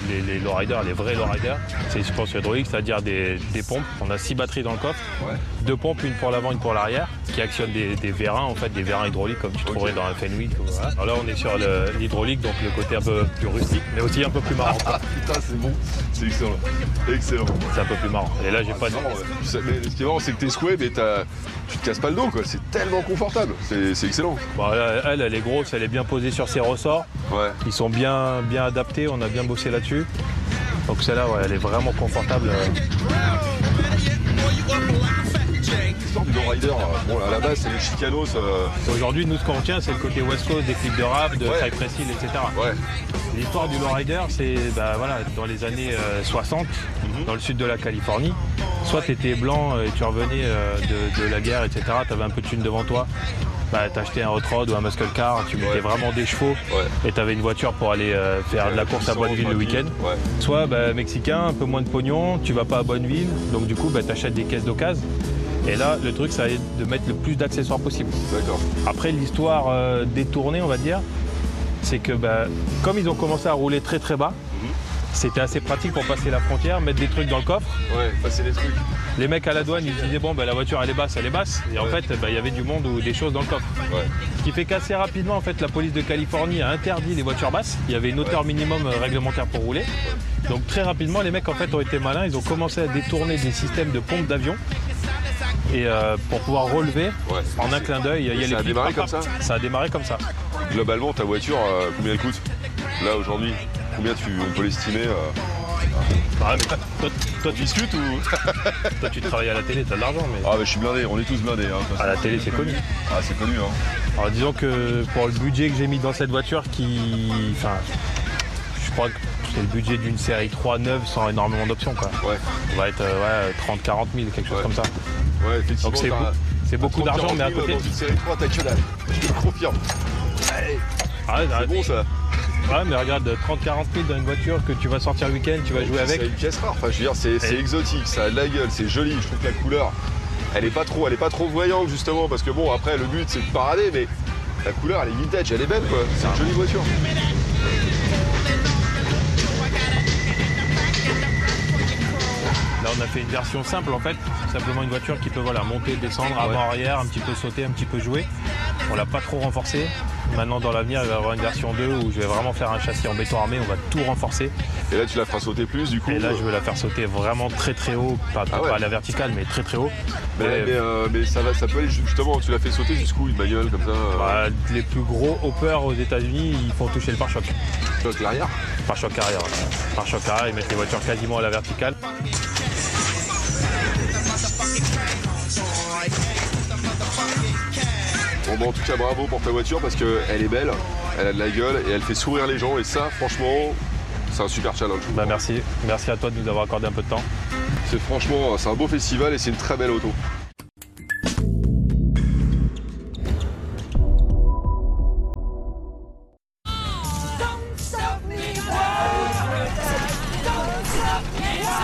les lowriders, les vrais lowriders, c'est une suspension hydraulique, c'est-à-dire des pompes. On a 6 batteries dans le coffre, 2 pompes, une pour l'avant, une pour l'arrière, qui actionnent des vérins, en fait, des vérins hydrauliques comme tu trouverais dans un Fenwick. Voilà. Alors là, on est sur l'hydraulique, donc le côté un peu plus rustique, mais aussi un peu plus marrant. Putain, c'est bon, c'est excellent. Excellent. C'est un peu plus marrant. Et là, j'ai pas de... Mais ce qui est marrant, c'est que t'es secoué, mais tu te casses pas le dos, quoi. C'est tellement confortable. C'est excellent. Bon, elle est grosse, elle est bien posée sur ses ressorts. Ouais. Ils sont bien adaptés, on a bien bossé là-dessus. Donc celle-là, ouais, elle est vraiment confortable. L'histoire du lowrider, bon, à la base, c'est les chicanos. Aujourd'hui, nous, ce qu'on retient, c'est le côté West Coast, des clips de rap, de Cypress Hill, etc. Ouais. L'histoire du lowrider, c'est voilà, dans les années 60, dans le sud de la Californie. Soit tu étais blanc et tu revenais de la guerre, etc. Tu avais un peu de thune devant toi. T'achetais un hot rod ou un muscle car, tu mettais vraiment des chevaux et tu avais une voiture pour aller faire de la course à Bonneville le week-end. Soit mexicain, un peu moins de pognon, tu vas pas à Bonneville, donc du coup tu achètes des caisses d'occasion. Et là, le truc, c'est de mettre le plus d'accessoires possible. D'accord. Après, l'histoire détournée, on va dire, c'est que comme ils ont commencé à rouler très très bas, c'était assez pratique pour passer la frontière, mettre des trucs dans le coffre. Ouais, passer des trucs. Les mecs à la douane, ils disaient bon, la voiture elle est basse, elle est basse. Et en fait, il y avait du monde ou des choses dans le coffre. Ouais. Ce qui fait qu'assez rapidement, en fait, la police de Californie a interdit les voitures basses. Il y avait une hauteur minimum réglementaire pour rouler. Donc très rapidement, les mecs en fait ont été malins. Ils ont commencé à détourner des systèmes de pompes d'avion. Et pour pouvoir relever en un clin d'œil, il y a ça a démarré comme ça. Ça a démarré comme ça. Globalement, ta voiture, combien elle coûte là aujourd'hui? Combien on peut l'estimer mais toi, tu discutes ou toi tu travailles à la télé, t'as de l'argent mais... Ah je suis blindé, on est tous blindés. Hein, à la télé c'est connu. Ah c'est connu hein. Alors disons que pour le budget que j'ai mis dans cette voiture je crois que c'est le budget d'une série 3 neuve sans énormément d'options quoi. Ouais. On va être 30-40 000, quelque chose comme ça. Ouais effectivement. Donc c'est beaucoup d'argent mais à côté... Dans une série 3 t'as que dalle, je te le confirme. C'est bon ça. Ouais mais regarde, 30-40 000 dans une voiture que tu vas sortir le week-end, tu vas jouer avec. C'est une pièce rare, enfin je veux dire c'est exotique, ça a de la gueule, c'est joli, je trouve que la couleur, elle est pas trop voyante justement, parce que bon après le but c'est de parader, mais la couleur elle est vintage, elle est belle quoi, c'est une jolie voiture. Là on a fait une version simple en fait, simplement une voiture qui peut monter, descendre, avant, arrière, un petit peu sauter, un petit peu jouer. On l'a pas trop renforcé. Maintenant dans l'avenir il va y avoir une version 2 où je vais vraiment faire un châssis en béton armé, on va tout renforcer. Et là tu la feras sauter plus du coup? Et là je vais la faire sauter vraiment très haut, pas à la verticale mais très haut. Mais ça peut aller justement, tu l'as fait sauter jusqu'où une bagnole comme ça? Les plus gros hoppers aux États-Unis ils font toucher le pare-choc. Choc l'arrière? Pare-choc arrière. Pare-choc arrière, ils mettent les voitures quasiment à la verticale. Bon, en tout cas bravo pour ta voiture parce qu'elle est belle, elle a de la gueule et elle fait sourire les gens et ça franchement c'est un super challenge. Merci à toi de nous avoir accordé un peu de temps. C'est un beau festival et c'est une très belle auto.